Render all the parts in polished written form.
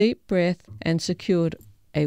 deep breath and secured a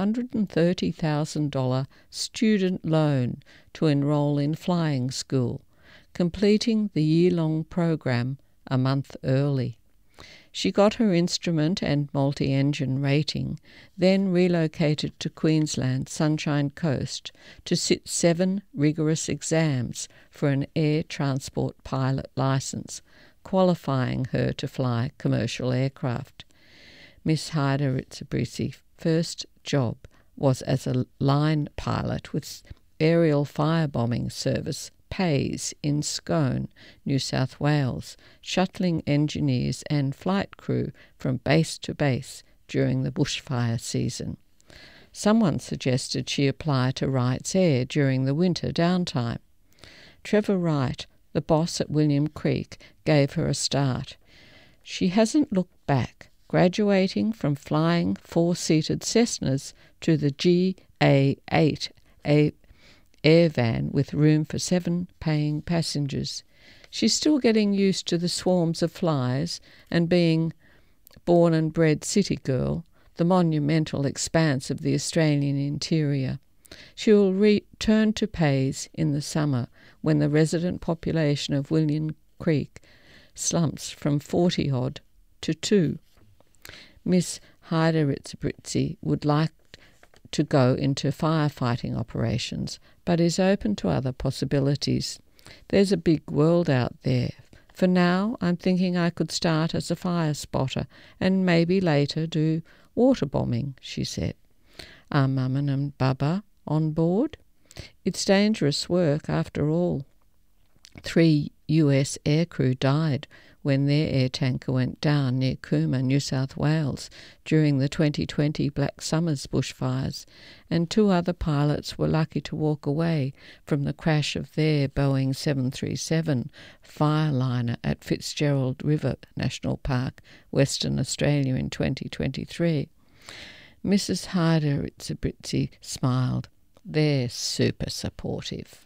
$130,000 student loan to enrol in flying school, completing the year-long program a month early. She got her instrument and multi-engine rating, then relocated to Queensland's Sunshine Coast to sit 7 rigorous exams for an air transport pilot licence, qualifying her to fly commercial aircraft. Miss Hyder-Ritzibritz's first job was as a line pilot with Aerial Firebombing Service PAYS in Scone, New South Wales, shuttling engineers and flight crew from base to base during the bushfire season. Someone suggested she apply to Wright's Air during the winter downtime. Trevor Wright, the boss at William Creek, gave her a start. She hasn't looked back, graduating from flying 4-seated Cessnas to the GA8 air van with room for 7 paying passengers. She's still getting used to the swarms of flies and being born and bred city girl, the monumental expanse of the Australian interior. She will return to PAYS in the summer when the resident population of William Creek slumps from 40-odd to 2. Miss Hyder-Ritzibritzi would like to go into firefighting operations, but is open to other possibilities. There's a big world out there. For now, I'm thinking I could start as a fire spotter and maybe later do water bombing, she said. Are Mum and Baba on board? It's dangerous work after all. 3 US aircrew died when their air tanker went down near Cooma, New South Wales, during the 2020 Black Summers bushfires, and 2 other pilots were lucky to walk away from the crash of their Boeing 737 Fireliner at Fitzgerald River National Park, Western Australia in 2023. Mrs. Hyder-Ritzibritzi smiled. They're super supportive.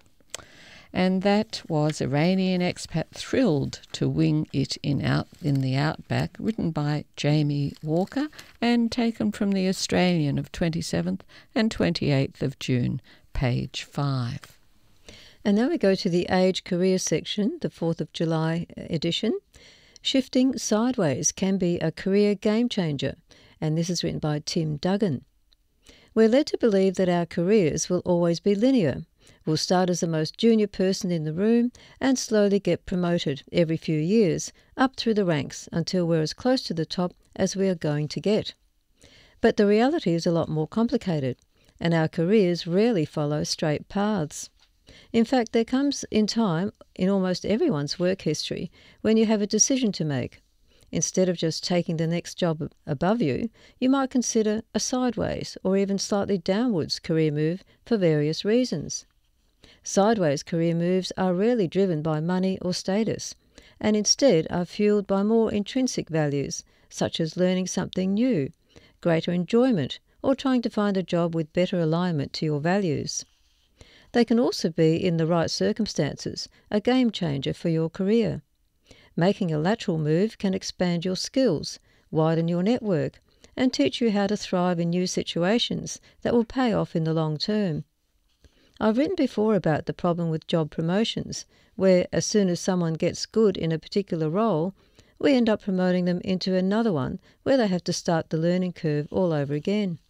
And that was Iranian expat thrilled to wing it in the outback, written by Jamie Walker and taken from the Australian of 27th and 28th of June, page 5. And now we go to the Age Career section, the 4th of July edition. Shifting sideways can be a career game changer, and this is written by Tim Duggan. We're led to believe that our careers will always be linear. We'll start as the most junior person in the room and slowly get promoted every few years up through the ranks until we're as close to the top as we are going to get. But the reality is a lot more complicated, and our careers rarely follow straight paths. In fact, there comes in time in almost everyone's work history when you have a decision to make. Instead of just taking the next job above you, you might consider a sideways or even slightly downwards career move for various reasons. Sideways career moves are rarely driven by money or status, and instead are fueled by more intrinsic values, such as learning something new, greater enjoyment, or trying to find a job with better alignment to your values. They can also be, in the right circumstances, a game changer for your career. Making a lateral move can expand your skills, widen your network, and teach you how to thrive in new situations that will pay off in the long term. I've written before about the problem with job promotions, where as soon as someone gets good in a particular role, we end up promoting them into another one where they have to start the learning curve all over again.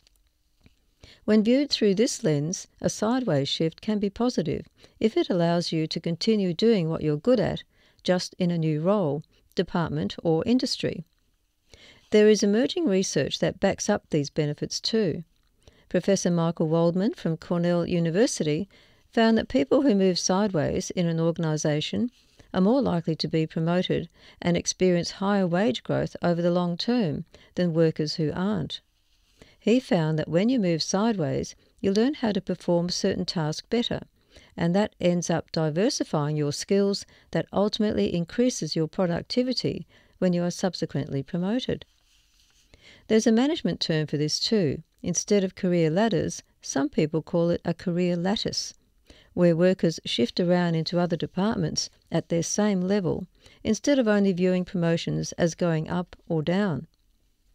When viewed through this lens, a sideways shift can be positive if it allows you to continue doing what you're good at, just in a new role, department or industry. There is emerging research that backs up these benefits too. Professor Michael Waldman from Cornell University found that people who move sideways in an organisation are more likely to be promoted and experience higher wage growth over the long term than workers who aren't. He found that when you move sideways, you learn how to perform certain tasks better, and that ends up diversifying your skills that ultimately increases your productivity when you are subsequently promoted. There's a management term for this too. Instead of career ladders, some people call it a career lattice, where workers shift around into other departments at their same level instead of only viewing promotions as going up or down.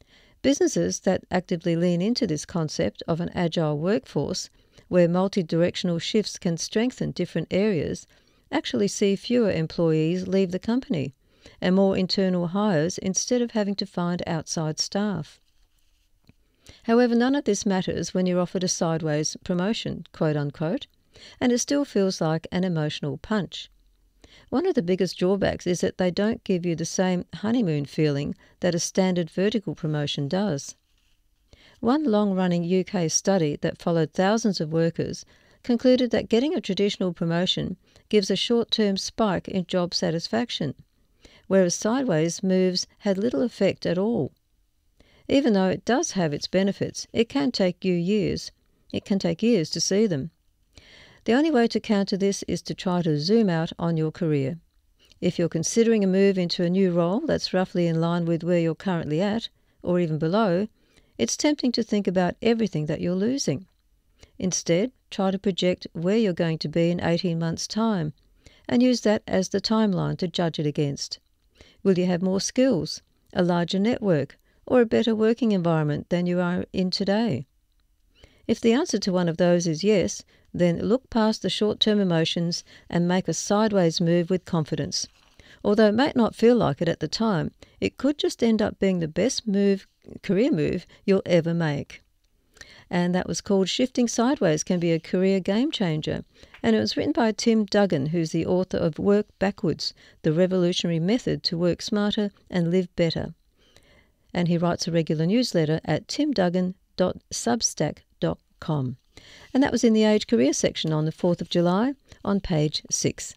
Businesses that actively lean into this concept of an agile workforce, where multi-directional shifts can strengthen different areas, actually see fewer employees leave the company and more internal hires instead of having to find outside staff. However, none of this matters when you're offered a sideways promotion, quote unquote, and it still feels like an emotional punch. One of the biggest drawbacks is that they don't give you the same honeymoon feeling that a standard vertical promotion does. One long-running UK study that followed thousands of workers concluded that getting a traditional promotion gives a short-term spike in job satisfaction, whereas sideways moves had little effect at all. Even though it does have its benefits, it can take years to see them. The only way to counter this is to try to zoom out on your career. If you're considering a move into a new role that's roughly in line with where you're currently at, or even below, it's tempting to think about everything that you're losing. Instead, try to project where you're going to be in 18 months' time, and use that as the timeline to judge it against. Will you have more skills, a larger network, or a better working environment than you are in today? If the answer to one of those is yes, then look past the short-term emotions and make a sideways move with confidence. Although it might not feel like it at the time, it could just end up being the best career move you'll ever make. And that was called Shifting Sideways Can Be a Career Game Changer. And it was written by Tim Duggan, who's the author of Work Backwards, The Revolutionary Method to Work Smarter and Live Better. And he writes a regular newsletter at timduggan.substack.com. And that was in the Age Career section on the 4th of July on page 6.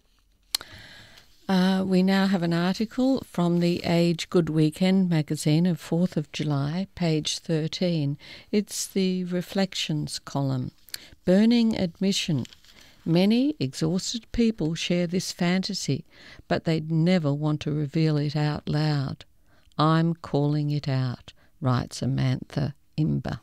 We now have an article from the Age Good Weekend magazine of 4th of July, page 13. It's the Reflections column. Burning admission. Many exhausted people share this fantasy, but they'd never want to reveal it out loud. I'm calling it out, writes Amantha Imber.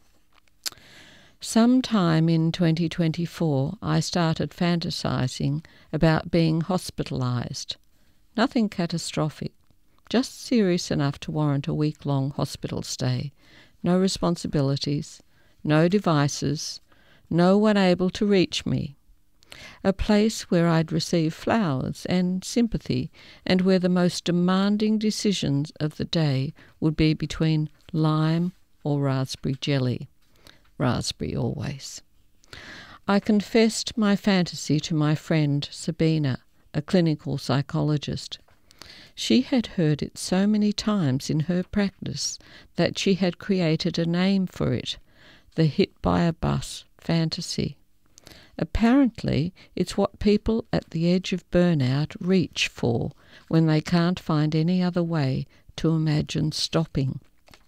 Sometime in 2024, I started fantasizing about being hospitalised. Nothing catastrophic, just serious enough to warrant a week-long hospital stay. No responsibilities, no devices, no one able to reach me. A place where I'd receive flowers and sympathy, and where the most demanding decisions of the day would be between lime or raspberry jelly. Raspberry always. I confessed my fantasy to my friend Sabina, a clinical psychologist. She had heard it so many times in her practice that she had created a name for it, the hit by a bus fantasy. Apparently, it's what people at the edge of burnout reach for when they can't find any other way to imagine stopping.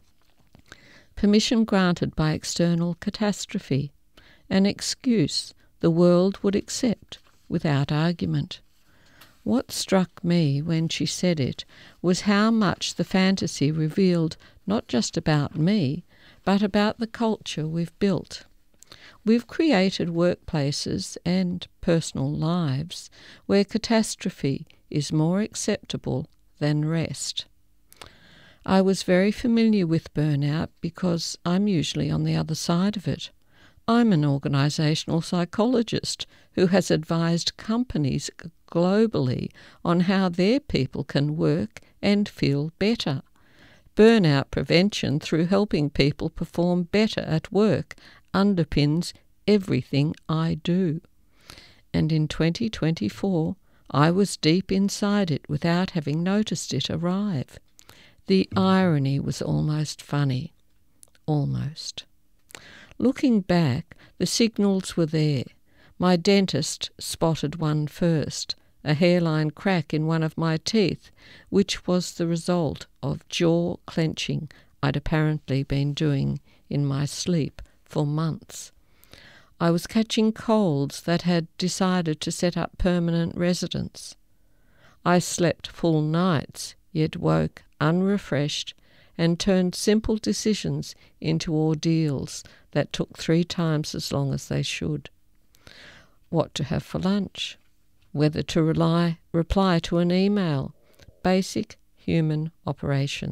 Permission granted by external catastrophe, an excuse the world would accept without argument. What struck me when she said it was how much the fantasy revealed not just about me, but about the culture we've built. We've created workplaces and personal lives where catastrophe is more acceptable than rest. I was very familiar with burnout because I'm usually on the other side of it. I'm an organisational psychologist who has advised companies globally on how their people can work and feel better. Burnout prevention through helping people perform better at work underpins everything I do. And in 2024, I was deep inside it without having noticed it arrive. The irony was almost funny. Almost. Looking back, the signals were there. My dentist spotted one first, a hairline crack in one of my teeth, which was the result of jaw clenching I'd apparently been doing in my sleep for months. I was catching colds that had decided to set up permanent residence. I slept full nights, yet woke unrefreshed and turned simple decisions into ordeals that took 3 times as long as they should. What to have for lunch, whether to reply to an email, basic human operations.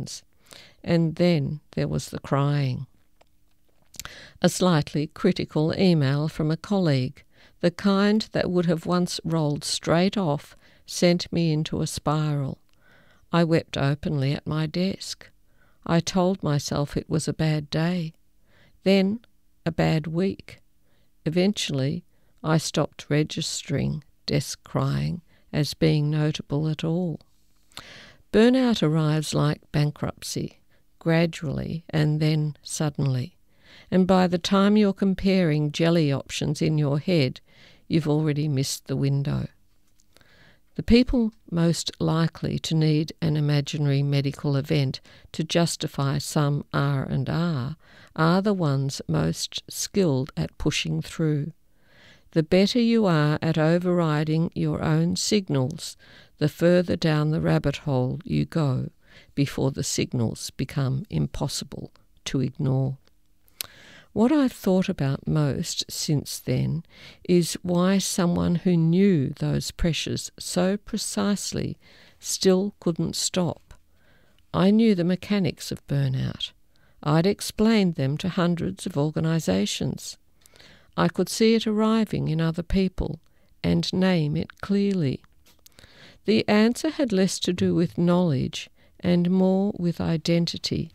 And then there was the crying. A slightly critical email from a colleague, the kind that would have once rolled straight off, sent me into a spiral. I wept openly at my desk. I told myself it was a bad day, then a bad week. Eventually, I stopped registering desk crying as being notable at all. Burnout arrives like bankruptcy, gradually and then suddenly. And by the time you're comparing jelly options in your head, you've already missed the window. The people most likely to need an imaginary medical event to justify some R&R are the ones most skilled at pushing through. The better you are at overriding your own signals, the further down the rabbit hole you go before the signals become impossible to ignore. What I've thought about most since then is why someone who knew those pressures so precisely still couldn't stop. I knew the mechanics of burnout. I'd explained them to hundreds of organisations. I could see it arriving in other people and name it clearly. The answer had less to do with knowledge and more with identity.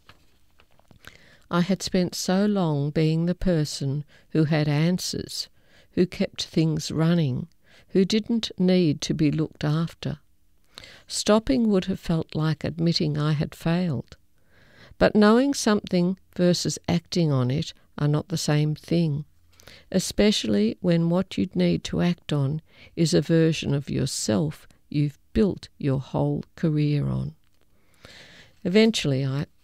I had spent so long being the person who had answers, who kept things running, who didn't need to be looked after. Stopping would have felt like admitting I had failed. But knowing something versus acting on it are not the same thing, especially when what you'd need to act on is a version of yourself you've built your whole career on. Eventually,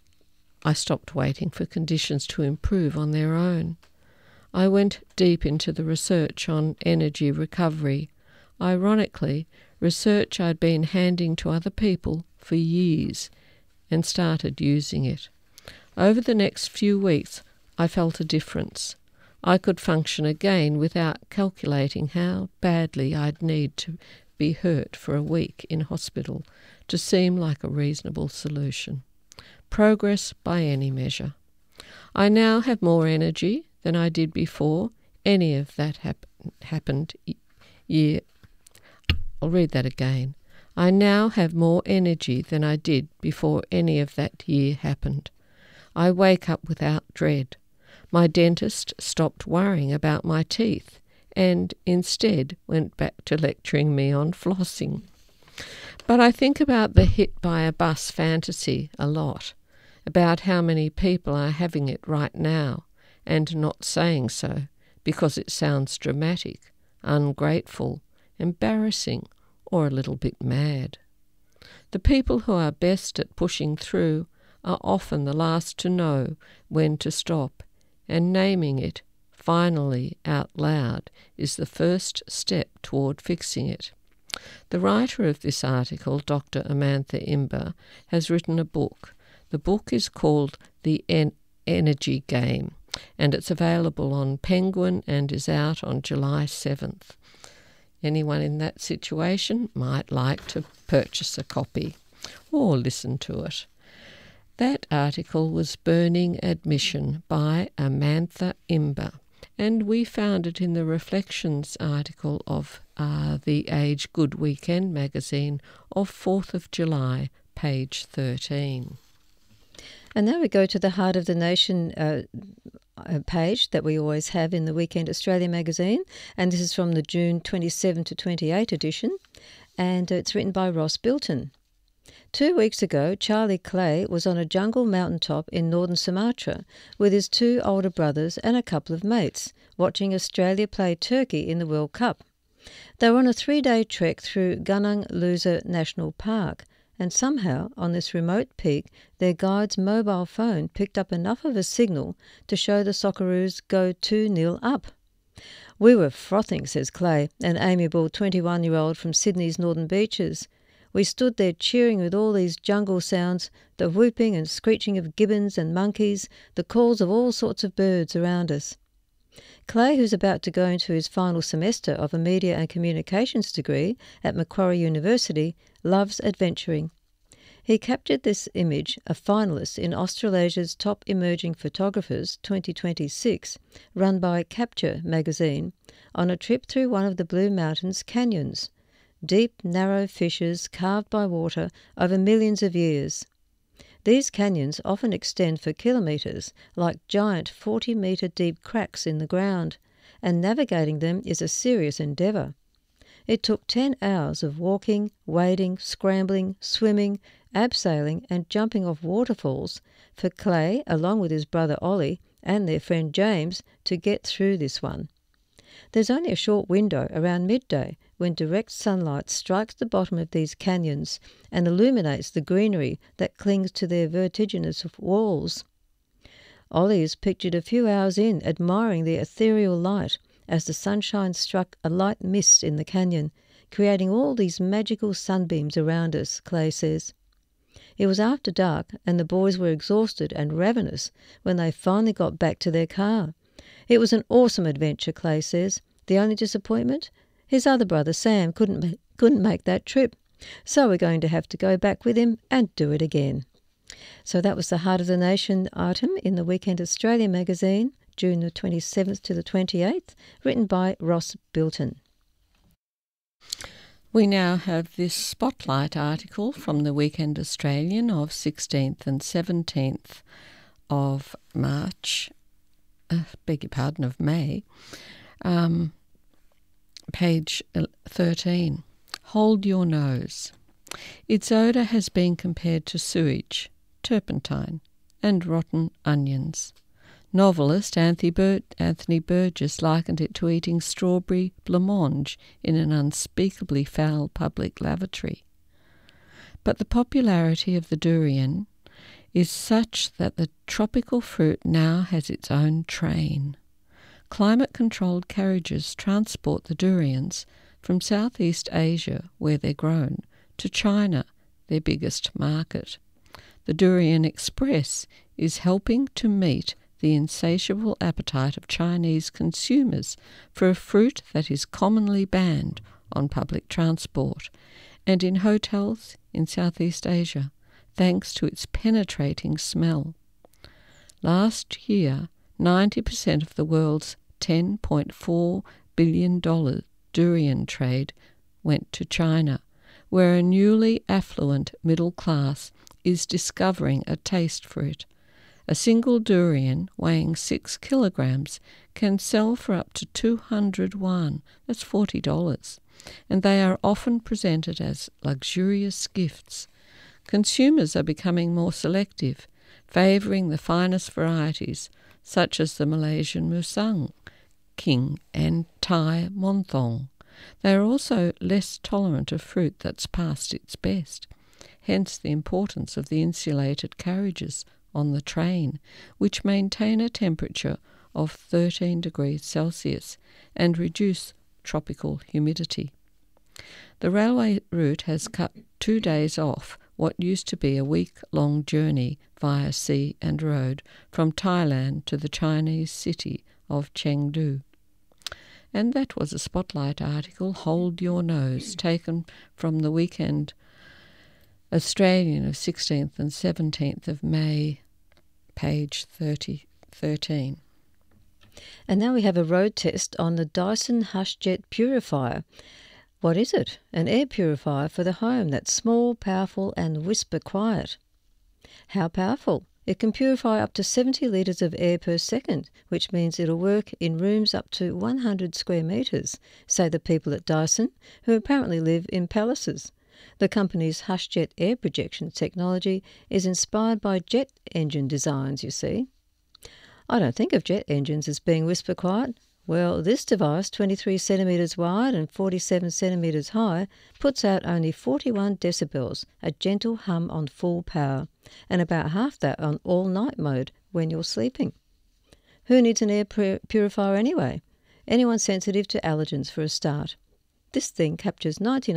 I stopped waiting for conditions to improve on their own. I went deep into the research on energy recovery, ironically, research I'd been handing to other people for years, and started using it. Over the next few weeks, I felt a difference. I could function again without calculating how badly I'd need to be hurt for a week in hospital to seem like a reasonable solution. Progress by any measure. I now have more energy than I did before any of that happened year. I'll read that again. I now have more energy than I did before any of that year happened. I wake up without dread. My dentist stopped worrying about my teeth and instead went back to lecturing me on flossing. But I think about the hit by a bus fantasy a lot, about how many people are having it right now and not saying so because it sounds dramatic, ungrateful, embarrassing, or a little bit mad. The people who are best at pushing through are often the last to know when to stop, and naming it finally out loud is the first step toward fixing it. The writer of this article, Dr. Amantha Imber, has written a book. The book is called The Energy Game, and it's available on Penguin and is out on July 7th. Anyone in that situation might like to purchase a copy or listen to it. That article was Burning Admission by Amantha Imber, and we found it in the Reflections article of the Age Good Weekend magazine of 4th of July, page 13. And now we go to the Heart of the Nation page that we always have in the Weekend Australia magazine, and this is from the June 27 to 28 edition, and it's written by Ross Bilton. 2 weeks ago, Charlie Clay was on a jungle mountaintop in northern Sumatra with his 2 older brothers and a couple of mates, watching Australia play Turkey in the World Cup. They were on a 3-day trek through Gunung Luza National Park, and somehow, on this remote peak, their guide's mobile phone picked up enough of a signal to show the Socceroos go 2-0 up. "We were frothing," says Clay, an amiable 21-year-old from Sydney's northern beaches. "We stood there cheering with all these jungle sounds, the whooping and screeching of gibbons and monkeys, the calls of all sorts of birds around us." Clay, who's about to go into his final semester of a media and communications degree at Macquarie University, loves adventuring. He captured this image, a finalist in Australasia's Top Emerging Photographers 2026, run by Capture magazine, on a trip through one of the Blue Mountains canyons. Deep, narrow fissures carved by water over millions of years. These canyons often extend for kilometres, like giant 40-metre deep cracks in the ground, and navigating them is a serious endeavour. It took 10 hours of walking, wading, scrambling, swimming, abseiling and jumping off waterfalls for Clay, along with his brother Ollie and their friend James, to get through this one. There's only a short window around midday when direct sunlight strikes the bottom of these canyons and illuminates the greenery that clings to their vertiginous walls. Ollie is pictured a few hours in, admiring the ethereal light as the sunshine struck a light mist in the canyon, creating all these magical sunbeams around us, Clay says. It was after dark and the boys were exhausted and ravenous when they finally got back to their car. It was an awesome adventure, Clay says. The only disappointment? His other brother Sam couldn't make that trip, so we're going to have to go back with him and do it again. So that was the Heart of the Nation item in the Weekend Australia magazine, June the 27th to the 28th, written by Ross Bilton. We now have this spotlight article from the Weekend Australian of 16th and 17th of May, page 13. Hold your nose. Its odour has been compared to sewage, turpentine, and rotten onions. Novelist Anthony Burgess likened it to eating strawberry blancmange in an unspeakably foul public lavatory. But the popularity of the durian is such that the tropical fruit now has its own train. Climate-controlled carriages transport the durians from Southeast Asia, where they're grown, to China, their biggest market. The Durian Express is helping to meet the insatiable appetite of Chinese consumers for a fruit that is commonly banned on public transport and in hotels in Southeast Asia, thanks to its penetrating smell. Last year, 90% of the world's $10.4 billion durian trade went to China, where a newly affluent middle class is discovering a taste for it. A single durian weighing 6 kilograms can sell for up to 200 yuan, that's $40, and they are often presented as luxurious gifts. Consumers are becoming more selective, favouring the finest varieties, such as the Malaysian Musang King and Thai Monthong. They are also less tolerant of fruit that's past its best, hence the importance of the insulated carriages on the train, which maintain a temperature of 13 degrees Celsius and reduce tropical humidity. The railway route has cut 2 days off what used to be a week-long journey via sea and road from Thailand to the Chinese city of Chengdu. And that was a spotlight article, Hold Your Nose, taken from the Weekend Australian of 16th and 17th of May, page 13. And now we have a road test on the Dyson HushJet Purifier. What is it? An air purifier for the home that's small, powerful and whisper quiet. How powerful? It can purify up to 70 litres of air per second, which means it'll work in rooms up to 100 square metres, say the people at Dyson, who apparently live in palaces. The company's HushJet air projection technology is inspired by jet engine designs, you see. I don't think of jet engines as being whisper quiet. Well, this device, 23 centimetres wide and 47 centimetres high, puts out only 41 decibels, a gentle hum on full power, and about half that on all-night mode when you're sleeping. Who needs an air purifier anyway? Anyone sensitive to allergens for a start. This thing captures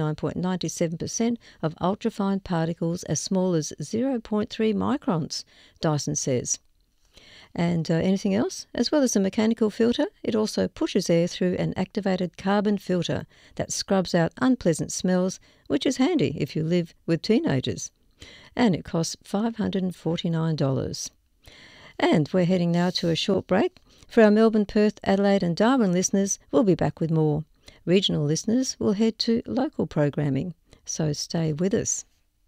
99.97% of ultrafine particles as small as 0.3 microns, Dyson says. And anything else? As well as a mechanical filter, it also pushes air through an activated carbon filter that scrubs out unpleasant smells, which is handy if you live with teenagers. and it costs $549. And we're heading now to a short break. For our Melbourne, Perth, Adelaide and Darwin listeners, we'll be back with more. Regional listeners will head to local programming, so stay with us.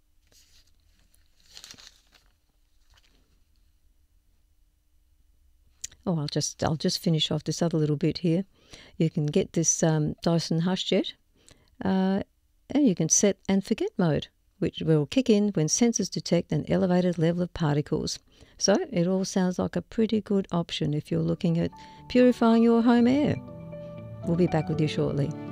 Oh, I'll just finish off this other little bit here. You can get this Dyson Hush Jet, and you can set and forget mode, which will kick in when sensors detect an elevated level of particles. So it all sounds like a pretty good option if you're looking at purifying your home air. We'll be back with you shortly.